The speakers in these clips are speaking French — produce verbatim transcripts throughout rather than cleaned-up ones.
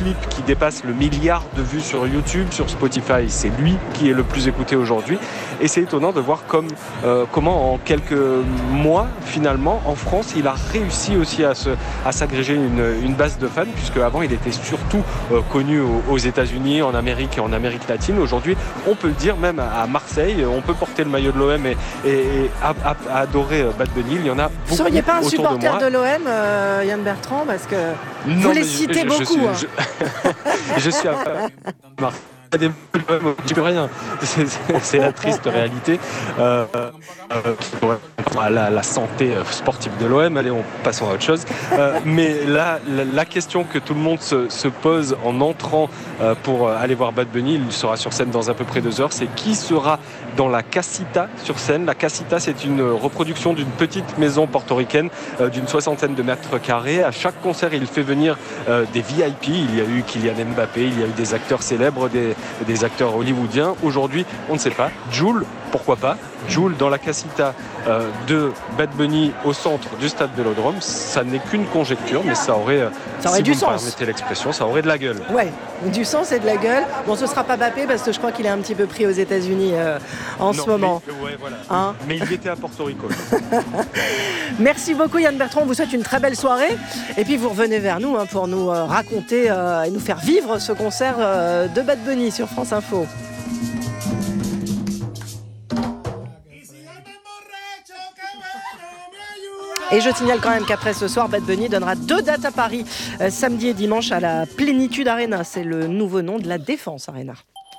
clip qui dépasse le milliard de vues sur YouTube, sur Spotify, c'est lui qui est le plus écouté aujourd'hui. Et c'est étonnant de voir comme, euh, comment en quelques mois, finalement, en France, il a réussi aussi à, se, à s'agréger une, une base de fans, puisque avant il était surtout euh, connu aux, aux États-Unis, en Amérique et en Amérique latine. Aujourd'hui, on peut le dire, même à Marseille, on peut porter le maillot de l'O M et, et, et à, à, à adorer Bad Bunny. Il y en a beaucoup. Vous ne seriez pas un supporter de, de l'O M, euh, Yann Bertrand, parce que non, vous les citez je, je, beaucoup. Je suis, hein. je, je suis à Marseille. Des... Je peux rien, c'est, c'est, c'est la triste réalité. Euh, euh, la, la santé sportive de l'O M, allez, on passe à autre chose. Euh, mais là, la, la question que tout le monde se, se pose en entrant euh, pour aller voir Bad Bunny, il sera sur scène dans à peu près deux heures, c'est qui sera dans la Casita sur scène. La Casita, c'est une reproduction d'une petite maison portoricaine euh, d'une soixantaine de mètres carrés. À chaque concert, il fait venir euh, des V I P. Il y a eu Kylian Mbappé, il y a eu des acteurs célèbres, des des acteurs hollywoodiens. Aujourd'hui, on ne sait pas. Jul, pourquoi pas. Jul dans la Casita euh, de Bad Bunny au centre du stade Vélodrome, ça n'est qu'une conjecture, mais ça aurait, ça aurait si du vous sens. me permettez l'expression, ça aurait de la gueule. Ouais, du sens et de la gueule. Bon, ce sera pas Mbappé parce que je crois qu'il est un petit peu pris aux États-Unis euh, en non, ce moment. Mais, ouais, voilà. Hein mais il était à Porto Rico. Merci beaucoup Yann Bertrand, on vous souhaite une très belle soirée. Et puis vous revenez vers nous hein, pour nous euh, raconter euh, et nous faire vivre ce concert euh, de Bad Bunny sur France Info. Et je signale quand même qu'après ce soir, Bad Bunny donnera deux dates à Paris, euh, samedi et dimanche à la Plénitude Arena. C'est le nouveau nom de la Défense Arena.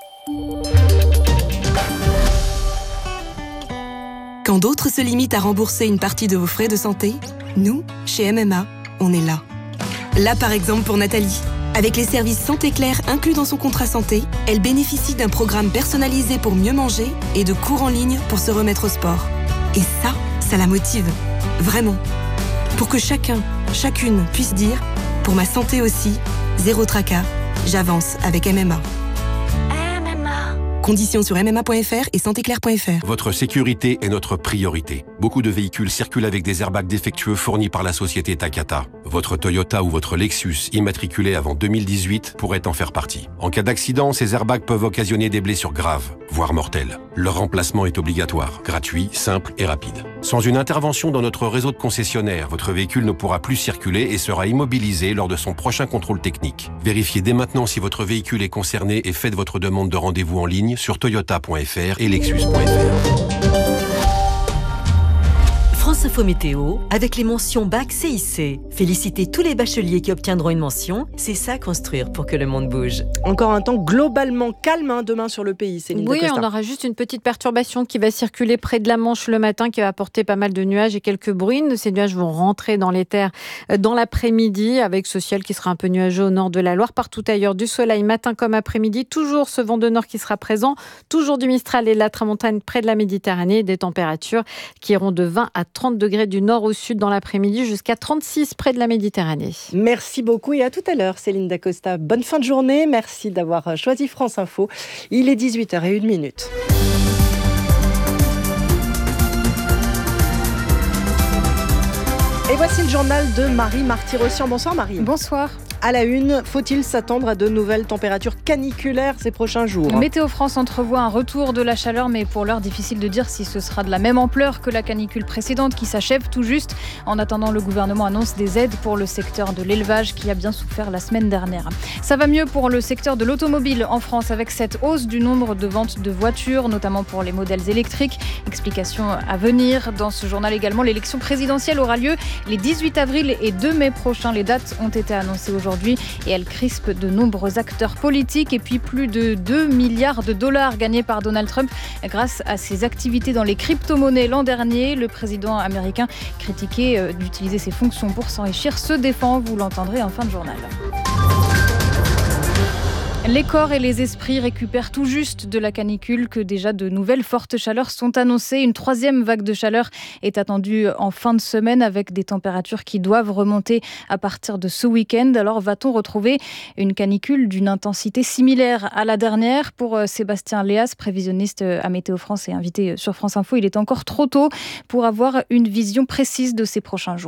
Quand d'autres se limitent à rembourser une partie de vos frais de santé, nous, chez M M A, on est là. Là, par exemple, pour Nathalie. Avec les services Santé Claire inclus dans son contrat santé, elle bénéficie d'un programme personnalisé pour mieux manger et de cours en ligne pour se remettre au sport. Et ça, ça la motive. Vraiment. Pour que chacun, chacune puisse dire « Pour ma santé aussi, zéro tracas, j'avance avec M M A ». Conditions sur m m a point f r et santé claire point f r. Votre sécurité est notre priorité. Beaucoup de véhicules circulent avec des airbags défectueux fournis par la société Takata. Votre Toyota ou votre Lexus immatriculé avant deux mille dix-huit pourrait en faire partie. En cas d'accident, ces airbags peuvent occasionner des blessures graves, voire mortelles. Leur remplacement est obligatoire, gratuit, simple et rapide. Sans une intervention dans notre réseau de concessionnaires, votre véhicule ne pourra plus circuler et sera immobilisé lors de son prochain contrôle technique. Vérifiez dès maintenant si votre véhicule est concerné et faites votre demande de rendez-vous en ligne sur toyota point f r et lexus point f r. France Info Météo, avec les mentions Bac C I C. Félicitez tous les bacheliers qui obtiendront une mention. C'est ça construire pour que le monde bouge. Encore un temps globalement calme hein, demain sur le pays, Céline Oui, Dacosta. On aura juste une petite perturbation qui va circuler près de la Manche le matin, qui va apporter pas mal de nuages et quelques bruines. Ces nuages vont rentrer dans les terres dans l'après-midi, avec ce ciel qui sera un peu nuageux au nord de la Loire. Partout ailleurs, du soleil matin comme après-midi. Toujours ce vent de nord qui sera présent. Toujours du Mistral et de la Tramontane près de la Méditerranée. Des températures qui iront de vingt à trente degrés du nord au sud dans l'après-midi, jusqu'à trente-six près de la Méditerranée. Merci beaucoup et à tout à l'heure, Céline Dacosta. Bonne fin de journée. Merci d'avoir choisi France Info. Il est dix-huit heures zéro une minute. Et voici le journal de Marie Marty-Rossian. Bonsoir Marie. Bonsoir. À la une, faut-il s'attendre à de nouvelles températures caniculaires ces prochains jours ? Météo France entrevoit un retour de la chaleur, mais pour l'heure, difficile de dire si ce sera de la même ampleur que la canicule précédente qui s'achève tout juste. En attendant, le gouvernement annonce des aides pour le secteur de l'élevage qui a bien souffert la semaine dernière. Ça va mieux pour le secteur de l'automobile en France avec cette hausse du nombre de ventes de voitures, notamment pour les modèles électriques. Explication à venir. Dans ce journal également, l'élection présidentielle aura lieu les dix-huit avril et deux mai prochains. Les dates ont été annoncées aujourd'hui. Et elle crispe de nombreux acteurs politiques et puis plus de deux milliards de dollars gagnés par Donald Trump grâce à ses activités dans les crypto-monnaies l'an dernier. Le président américain critiqué d'utiliser ses fonctions pour s'enrichir se défend, vous l'entendrez en fin de journal. Les corps et les esprits récupèrent tout juste de la canicule que déjà de nouvelles fortes chaleurs sont annoncées. Une troisième vague de chaleur est attendue en fin de semaine avec des températures qui doivent remonter à partir de ce week-end. Alors va-t-on retrouver une canicule d'une intensité similaire à la dernière ? Pour Sébastien Léas, prévisionniste à Météo France et invité sur France Info, il est encore trop tôt pour avoir une vision précise de ces prochains jours.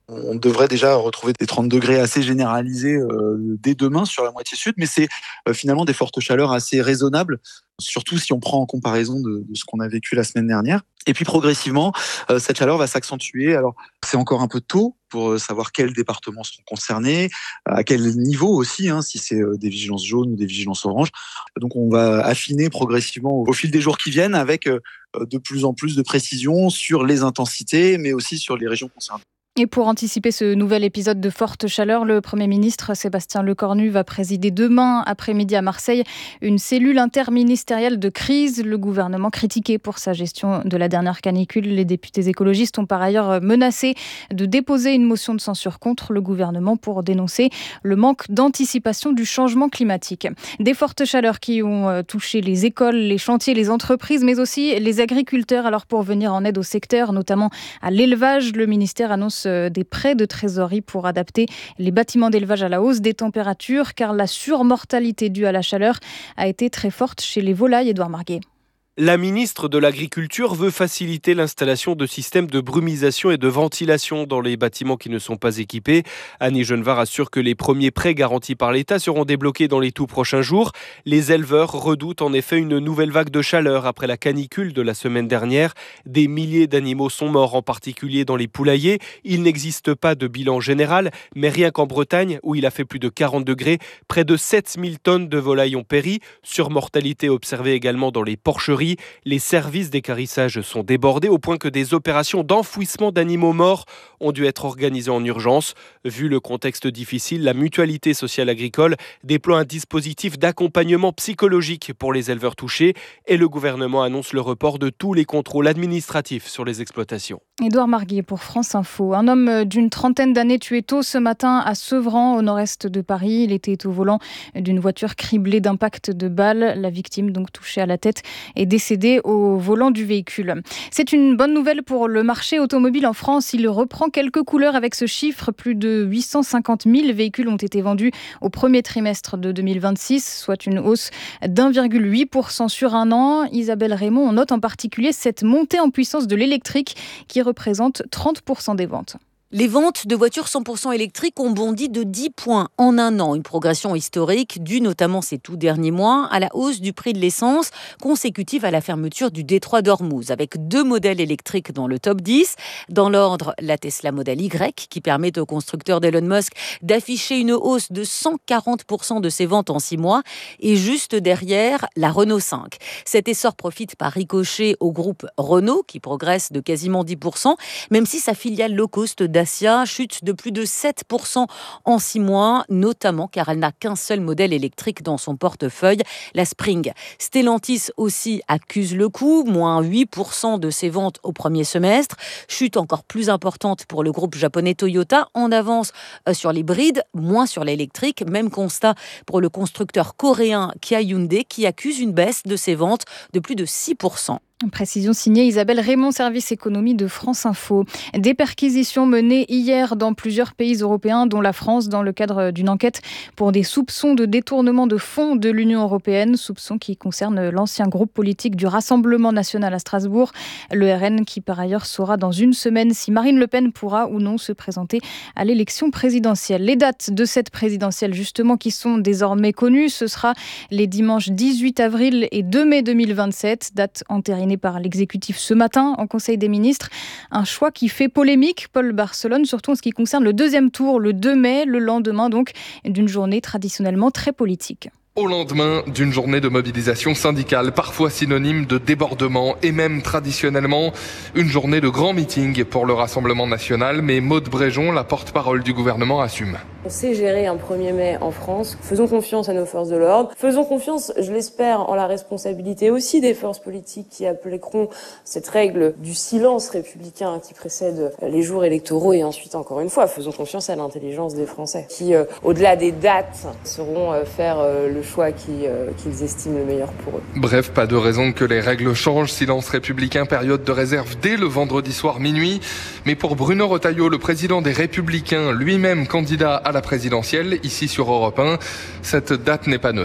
On devrait déjà retrouver des trente degrés assez généralisés euh, dès demain sur la moitié sud, mais c'est euh, finalement des fortes chaleurs assez raisonnables, surtout si on prend en comparaison de, de ce qu'on a vécu la semaine dernière. Et puis progressivement, euh, cette chaleur va s'accentuer. Alors c'est encore un peu tôt pour savoir quels départements seront concernés, à quel niveau aussi, hein, si c'est euh, des vigilances jaunes ou des vigilances oranges. Donc on va affiner progressivement au, au fil des jours qui viennent avec euh, de plus en plus de précision sur les intensités, mais aussi sur les régions concernées. Et pour anticiper ce nouvel épisode de forte chaleur, le Premier ministre Sébastien Lecornu va présider demain après-midi à Marseille une cellule interministérielle de crise. Le gouvernement critiqué pour sa gestion de la dernière canicule. Les députés écologistes ont par ailleurs menacé de déposer une motion de censure contre le gouvernement pour dénoncer le manque d'anticipation du changement climatique. Des fortes chaleurs qui ont touché les écoles, les chantiers, les entreprises, mais aussi les agriculteurs. Alors pour venir en aide au secteur, notamment à l'élevage, le ministère annonce des prêts de trésorerie pour adapter les bâtiments d'élevage à la hausse des températures, car la surmortalité due à la chaleur a été très forte chez les volailles. Édouard Marguet. La ministre de l'Agriculture veut faciliter l'installation de systèmes de brumisation et de ventilation dans les bâtiments qui ne sont pas équipés. Annie Genevard assure que les premiers prêts garantis par l'État seront débloqués dans les tout prochains jours. Les éleveurs redoutent en effet une nouvelle vague de chaleur après la canicule de la semaine dernière. Des milliers d'animaux sont morts, en particulier dans les poulaillers. Il n'existe pas de bilan général, mais rien qu'en Bretagne, où il a fait plus de quarante degrés, près de sept mille tonnes de volailles ont péri. Surmortalité observée également dans les porcheries. Les services d'équarrissage sont débordés au point que des opérations d'enfouissement d'animaux morts ont dû être organisées en urgence. Vu le contexte difficile, la Mutualité sociale agricole déploie un dispositif d'accompagnement psychologique pour les éleveurs touchés et le gouvernement annonce le report de tous les contrôles administratifs sur les exploitations. Édouard Marguet pour France Info. Un homme d'une trentaine d'années tué tôt ce matin à Sevran, au nord-est de Paris. Il était au volant d'une voiture criblée d'impacts de balles. La victime, donc touchée à la tête, est décédé au volant du véhicule. C'est une bonne nouvelle pour le marché automobile en France. Il reprend quelques couleurs avec ce chiffre. Plus de huit cent cinquante mille véhicules ont été vendus au premier trimestre de deux mille vingt-six, soit une hausse d'un virgule huit pour cent sur un an. Isabelle Raymond, on note en particulier cette montée en puissance de l'électrique qui représente trente pour cent des ventes. Les ventes de voitures cent pour cent électriques ont bondi de dix points en un an, une progression historique due notamment ces tout derniers mois à la hausse du prix de l'essence consécutive à la fermeture du détroit d'Ormuz, avec deux modèles électriques dans le top dix. Dans l'ordre, la Tesla Model Y, qui permet au constructeur d'Elon Musk d'afficher une hausse de cent quarante pour cent de ses ventes en six mois, et juste derrière, la Renault cinq. Cet essor profite par ricochet au groupe Renault, qui progresse de quasiment dix pour cent, même si sa filiale low cost Dacia chute de plus de sept pour cent en six mois, notamment car elle n'a qu'un seul modèle électrique dans son portefeuille, la Spring. Stellantis aussi accuse le coup, moins huit pour cent de ses ventes au premier semestre, chute encore plus importante pour le groupe japonais Toyota, en avance sur l'hybride, moins sur l'électrique, même constat pour le constructeur coréen Kia Hyundai qui accuse une baisse de ses ventes de plus de six pour cent. Précision signée Isabelle Raymond, service économie de France Info. Des perquisitions menées hier dans plusieurs pays européens, dont la France, dans le cadre d'une enquête pour des soupçons de détournement de fonds de l'Union européenne, soupçons qui concernent l'ancien groupe politique du Rassemblement national à Strasbourg, le R N, qui par ailleurs saura dans une semaine si Marine Le Pen pourra ou non se présenter à l'élection présidentielle. Les dates de cette présidentielle, justement, qui sont désormais connues, ce sera les dimanches dix-huit avril et deux mai deux mille vingt-sept, date entérinée par l'exécutif ce matin en Conseil des ministres. Un choix qui fait polémique, Paul Barcelone, surtout en ce qui concerne le deuxième tour, le deux mai, le lendemain donc d'une journée traditionnellement très politique. Au lendemain d'une journée de mobilisation syndicale, parfois synonyme de débordement et même traditionnellement une journée de grand meeting pour le Rassemblement national, mais Maude Bréjon, la porte-parole du gouvernement, assume. On sait gérer un premier mai en France. Faisons confiance à nos forces de l'ordre. Faisons confiance, je l'espère, en la responsabilité aussi des forces politiques qui appliqueront cette règle du silence républicain qui précède les jours électoraux. Et ensuite, encore une fois, faisons confiance à l'intelligence des Français qui, euh, au-delà des dates, sauront euh, faire euh, le choix qui, euh, qu'ils estiment le meilleur pour eux. Bref, pas de raison que les règles changent. Silence républicain, période de réserve dès le vendredi soir minuit. Mais pour Bruno Retailleau, le président des Républicains, lui-même candidat à la présidentielle, ici sur Europe un, cette date n'est pas neutre.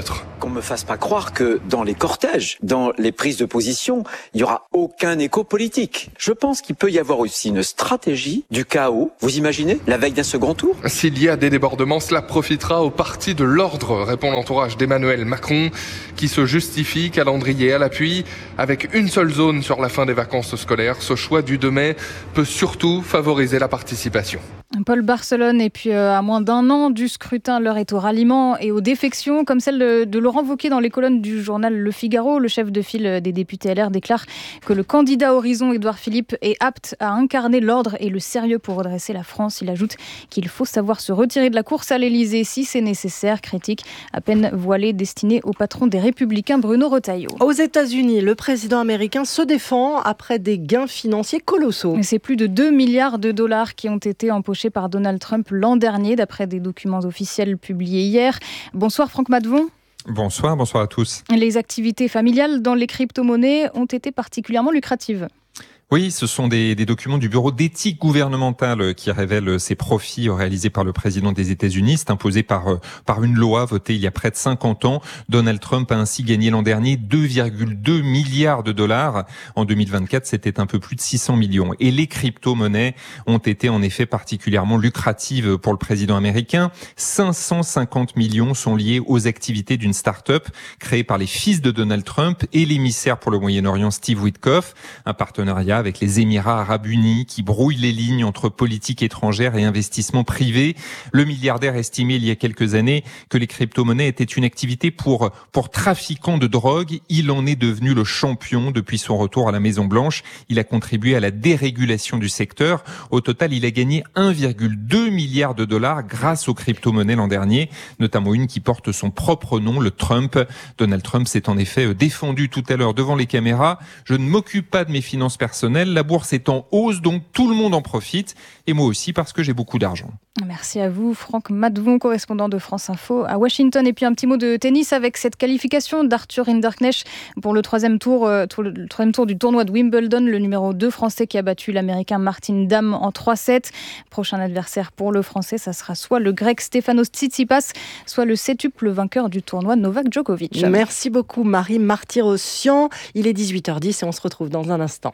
qu'on me fasse pas croire que dans les cortèges, dans les prises de position, il y aura aucun écho politique. Je pense qu'il peut y avoir aussi une stratégie du chaos. Vous imaginez, la veille d'un second tour ? S'il y a des débordements, cela profitera au parti de l'ordre, répond l'entourage d'Emmanuel Macron, qui se justifie, calendrier à l'appui, avec une seule zone sur la fin des vacances scolaires. Ce choix du deux mai peut surtout favoriser la participation. Paul Barcelone, et puis euh, à moins d'un an du scrutin, l'heure est au ralliement et aux défections, comme celle de, de Laurent Wauquiez dans les colonnes du journal Le Figaro. Le chef de file des députés L R déclare que le candidat Horizon, Édouard Philippe, est apte à incarner l'ordre et le sérieux pour redresser la France. Il ajoute qu'il faut savoir se retirer de la course à l'Elysée si c'est nécessaire. Critique à peine voilée destinée au patron des Républicains, Bruno Retailleau. Aux États-Unis, le président américain se défend après des gains financiers colossaux. C'est plus de deux milliards de dollars qui ont été empochés par Donald Trump l'an dernier, d'après des documents officiels publiés hier. Bonsoir Franck Maddevon. Bonsoir, bonsoir à tous. Les activités familiales dans les crypto-monnaies ont été particulièrement lucratives. Oui, ce sont des, des documents du Bureau d'éthique gouvernementale qui révèlent ces profits réalisés par le président des États-Unis. C'est imposé par, par une loi votée il y a près de cinquante ans. Donald Trump a ainsi gagné l'an dernier deux virgule deux milliards de dollars. En deux mille vingt-quatre, c'était un peu plus de six cents millions. Et les crypto-monnaies ont été en effet particulièrement lucratives pour le président américain. cinq cent cinquante millions sont liés aux activités d'une start-up créée par les fils de Donald Trump et l'émissaire pour le Moyen-Orient Steve Witkoff. Un partenariat avec les Émirats arabes unis qui brouille les lignes entre politique étrangère et investissement privé. Le milliardaire estimait il y a quelques années que les crypto-monnaies étaient une activité pour, pour trafiquants de drogue. Il en est devenu le champion depuis son retour à la Maison-Blanche. Il a contribué à la dérégulation du secteur. Au total, il a gagné un virgule deux milliard de dollars grâce aux crypto-monnaies l'an dernier, notamment une qui porte son propre nom, le Trump. Donald Trump s'est en effet défendu tout à l'heure devant les caméras. Je ne m'occupe pas de mes finances personnelles. La bourse est en hausse, donc tout le monde en profite. Et moi aussi, parce que j'ai beaucoup d'argent. Merci à vous, Franck Maddevon, correspondant de France Info à Washington. Et puis un petit mot de tennis avec cette qualification d'Arthur Hinderknecht pour le troisième tour, euh, le troisième tour du tournoi de Wimbledon. Le numéro deux français qui a battu l'américain Martin Damm en trois sept. Prochain adversaire pour le français, ça sera soit le grec Stefanos Tsitsipas, soit le septuple vainqueur du tournoi Novak Djokovic. Merci beaucoup, Marie Martyrossian. Il est dix-huit heures dix et on se retrouve dans un instant.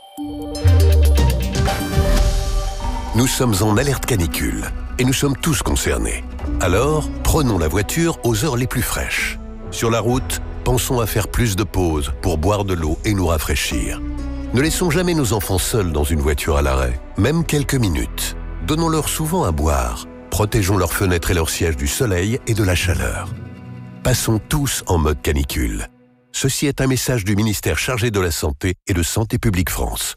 Nous sommes en alerte canicule et nous sommes tous concernés. Alors, prenons la voiture aux heures les plus fraîches. Sur la route, pensons à faire plus de pauses pour boire de l'eau et nous rafraîchir. Ne laissons jamais nos enfants seuls dans une voiture à l'arrêt, même quelques minutes. Donnons-leur souvent à boire. Protégeons leurs fenêtres et leurs sièges du soleil et de la chaleur. Passons tous en mode canicule. Ceci est un message du ministère chargé de la Santé et de Santé publique France.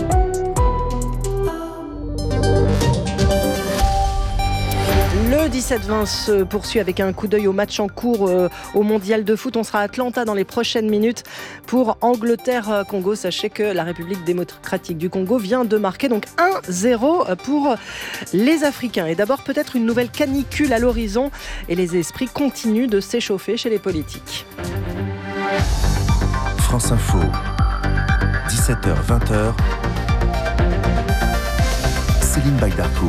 Le dix-sept vingt se poursuit avec un coup d'œil au match en cours euh, au Mondial de foot. On sera à Atlanta dans les prochaines minutes pour Angleterre-Congo. Sachez que la République démocratique du Congo vient de marquer donc un zéro pour les Africains. Et d'abord peut-être une nouvelle canicule à l'horizon et les esprits continuent de s'échauffer chez les politiques. France Info, dix-sept heures vingt. Céline Bagdarcourt.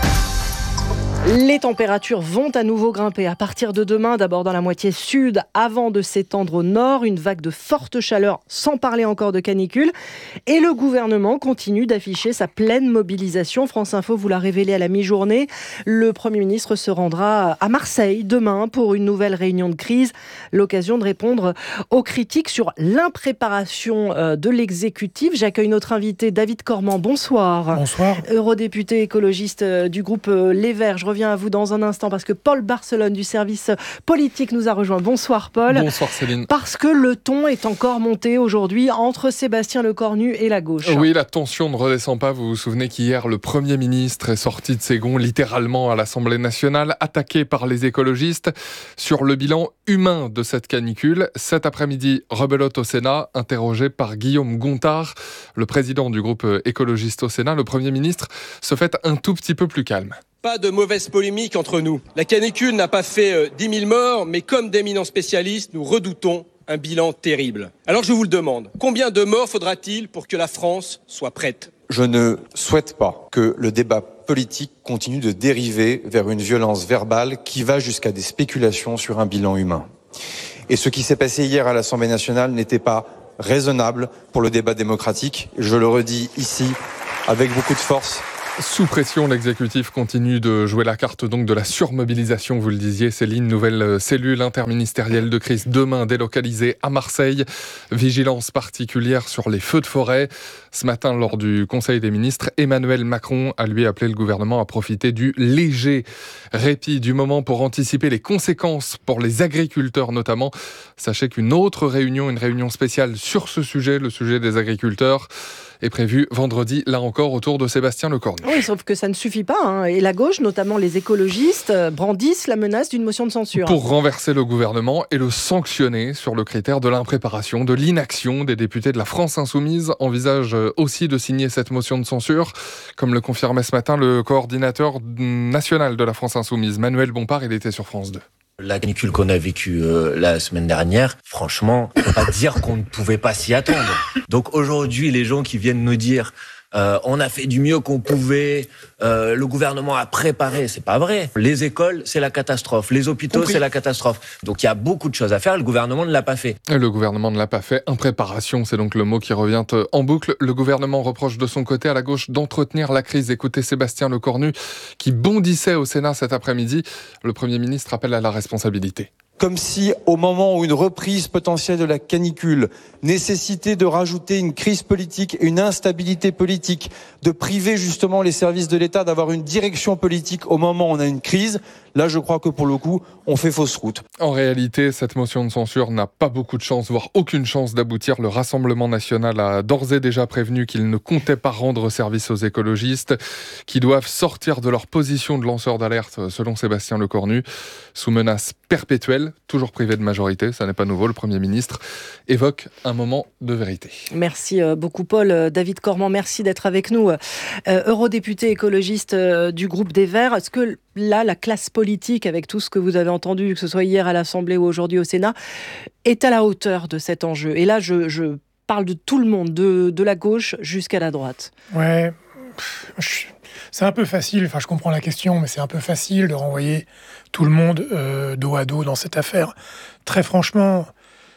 Les températures vont à nouveau grimper à partir de demain, d'abord dans la moitié sud, avant de s'étendre au nord. Une vague de forte chaleur, sans parler encore de canicule. Et le gouvernement continue d'afficher sa pleine mobilisation. France Info vous l'a révélé à la mi-journée. Le Premier ministre se rendra à Marseille demain pour une nouvelle réunion de crise. L'occasion de répondre aux critiques sur l'impréparation de l'exécutif. J'accueille notre invité David Cormand. Bonsoir. Bonsoir. Eurodéputé écologiste du groupe Les Verts. Je reviens à vous dans un instant parce que Paul Barcelone du service politique nous a rejoint. Bonsoir Paul. Bonsoir Céline. Parce que le ton est encore monté aujourd'hui entre Sébastien Lecornu et la gauche. Oui, la tension ne redescend pas. Vous vous souvenez qu'hier, le Premier ministre est sorti de ses gonds littéralement à l'Assemblée nationale, attaqué par les écologistes sur le bilan humain de cette canicule. Cet après-midi, rebelote au Sénat, interrogé par Guillaume Gontard, le président du groupe écologiste au Sénat. Le Premier ministre se fait un tout petit peu plus calme. Pas de mauvaise polémique entre nous. La canicule n'a pas fait euh, dix mille morts, mais comme d'éminents spécialistes, nous redoutons un bilan terrible. Alors je vous le demande, combien de morts faudra-t-il pour que la France soit prête ? Je ne souhaite pas que le débat politique continue de dériver vers une violence verbale qui va jusqu'à des spéculations sur un bilan humain. Et ce qui s'est passé hier à l'Assemblée nationale n'était pas raisonnable pour le débat démocratique. Je le redis ici avec beaucoup de force. Sous pression, l'exécutif continue de jouer la carte donc de la surmobilisation, vous le disiez Céline, nouvelle cellule interministérielle de crise demain délocalisée à Marseille. Vigilance particulière sur les feux de forêt. Ce matin, lors du Conseil des ministres, Emmanuel Macron a lui appelé le gouvernement à profiter du léger répit du moment pour anticiper les conséquences pour les agriculteurs notamment. Sachez qu'une autre réunion, une réunion spéciale sur ce sujet, le sujet des agriculteurs, est prévu vendredi, là encore, autour de Sébastien Lecornu. Oui, sauf que ça ne suffit pas. Hein. Et la gauche, notamment les écologistes, brandissent la menace d'une motion de censure. Pour renverser le gouvernement et le sanctionner sur le critère de l'impréparation, de l'inaction des députés de la France Insoumise, envisagent aussi de signer cette motion de censure, comme le confirmait ce matin le coordinateur national de la France Insoumise, Manuel Bompard, il était sur France deux. La canicule qu'on a vécue euh, la semaine dernière, franchement, on peut pas dire qu'on ne pouvait pas s'y attendre. Donc aujourd'hui, les gens qui viennent nous dire euh, on a fait du mieux qu'on pouvait, euh, le gouvernement a préparé, c'est pas vrai. Les écoles, c'est la catastrophe. Les hôpitaux, Compris. c'est la catastrophe. Donc il y a beaucoup de choses à faire, le gouvernement ne l'a pas fait. Et le gouvernement ne l'a pas fait. Impréparation, c'est donc le mot qui revient en boucle. Le gouvernement reproche de son côté à la gauche d'entretenir la crise. Écoutez Sébastien Lecornu qui bondissait au Sénat cet après-midi. Le Premier ministre appelle à la responsabilité. Comme si, au moment où une reprise potentielle de la canicule nécessitait de rajouter une crise politique et une instabilité politique, de priver justement les services de l'État d'avoir une direction politique au moment où on a une crise, là je crois que pour le coup, on fait fausse route. En réalité, cette motion de censure n'a pas beaucoup de chance, voire aucune chance d'aboutir. Le Rassemblement national a d'ores et déjà prévenu qu'il ne comptait pas rendre service aux écologistes, qui doivent sortir de leur position de lanceur d'alerte, selon Sébastien Lecornu, sous menace perpétuelle. Toujours privé de majorité, ça n'est pas nouveau. Le Premier ministre évoque un moment de vérité. Merci beaucoup Paul. David Cormand, merci d'être avec nous. Euh, eurodéputé écologiste euh, du groupe des Verts, est-ce que là, la classe politique, avec tout ce que vous avez entendu, que ce soit hier à l'Assemblée ou aujourd'hui au Sénat, est à la hauteur de cet enjeu? Et là, je, je parle de tout le monde, de, de la gauche jusqu'à la droite. Ouais, c'est un peu facile, enfin je comprends la question, mais c'est un peu facile de renvoyer tout le monde euh, dos à dos dans cette affaire. Très franchement,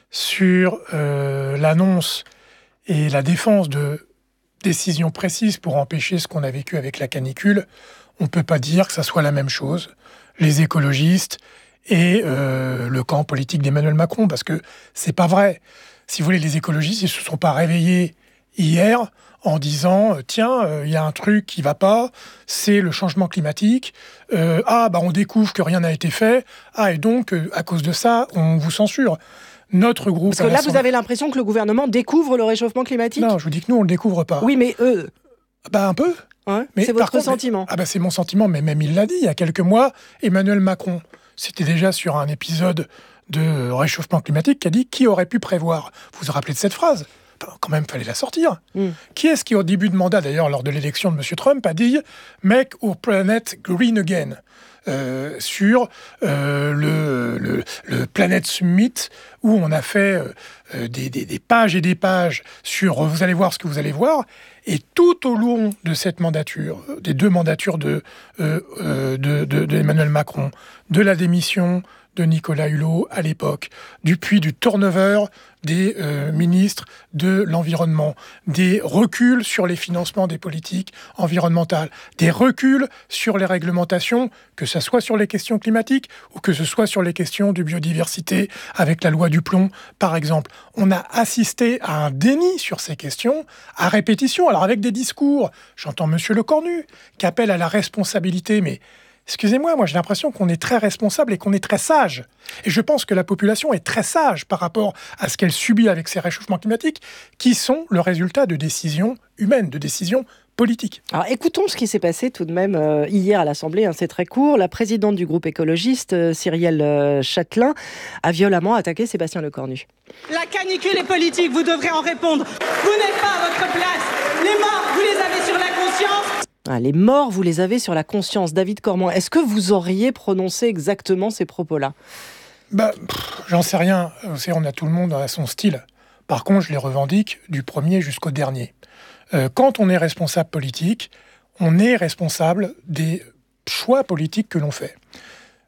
sur euh, l'annonce et la défense de décisions précises pour empêcher ce qu'on a vécu avec la canicule, on ne peut pas dire que ça soit la même chose, les écologistes et euh, le camp politique d'Emmanuel Macron, parce que c'est pas vrai. Si vous voulez, les écologistes, ils ne se sont pas réveillés hier en disant « Tiens, il euh, y a un truc qui ne va pas, c'est le changement climatique. Euh, ah, bah on découvre que rien n'a été fait. Ah, et donc, euh, à cause de ça, on vous censure. » Notre groupe... Parce que là, vous avez l'impression que le gouvernement découvre le réchauffement climatique? Non, je vous dis que nous, on ne le découvre pas. Oui, mais eux... Bah, un peu. Ouais, mais c'est votre contre, sentiment. Mais, ah bah, c'est mon sentiment, mais même il l'a dit il y a quelques mois, Emmanuel Macron, c'était déjà sur un épisode de réchauffement climatique, qui a dit « Qui aurait pu prévoir ?» Vous vous rappelez de cette phrase? Quand même, fallait la sortir. Mm. Qui est-ce qui, au début de mandat, d'ailleurs, lors de l'élection de M. Trump, a dit « Make our planet green again » euh, sur euh, le, le, le Planet Summit, où on a fait euh, des, des, des pages et des pages sur « Vous allez voir ce que vous allez voir ». Et tout au long de cette mandature, des deux mandatures de, euh, euh, de, de, de Emmanuel Macron, de la démission de Nicolas Hulot à l'époque, du puis du turnover des euh, ministres de l'environnement, des reculs sur les financements des politiques environnementales, des reculs sur les réglementations, que ce soit sur les questions climatiques ou que ce soit sur les questions de biodiversité, avec la loi du plomb, par exemple. On a assisté à un déni sur ces questions, à répétition, alors avec des discours, j'entends M. Lecornu, qui appelle à la responsabilité, mais excusez-moi, moi j'ai l'impression qu'on est très responsable et qu'on est très sage. Et je pense que la population est très sage par rapport à ce qu'elle subit avec ces réchauffements climatiques, qui sont le résultat de décisions humaines, de décisions politiques. Alors écoutons ce qui s'est passé tout de même euh, hier à l'Assemblée, hein, c'est très court. La présidente du groupe écologiste, euh, Cyrielle euh, Châtelain, a violemment attaqué Sébastien Lecornu. La canicule est politique, vous devrez en répondre. Vous n'êtes pas à votre place. Les morts, vous les avez sur la conscience. Ah, les morts, vous les avez sur la conscience. David Cormand, est-ce que vous auriez prononcé exactement ces propos-là? Bah, pff, j'en sais rien. On a tout le monde à son style. Par contre, je les revendique du premier jusqu'au dernier. Euh, quand on est responsable politique, on est responsable des choix politiques que l'on fait.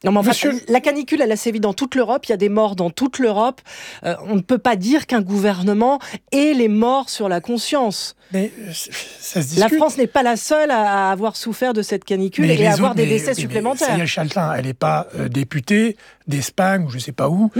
Non, mais enfin, Monsieur... la canicule, elle a sévi dans toute l'Europe. Il y a des morts dans toute l'Europe. Euh, on ne peut pas dire qu'un gouvernement ait les morts sur la conscience. Mais ça se discute. La France n'est pas la seule à avoir souffert de cette canicule mais et à avoir autres, des décès mais, supplémentaires. Cyril Chaltin, elle n'est pas euh, députée d'Espagne ou je ne sais pas où. Non.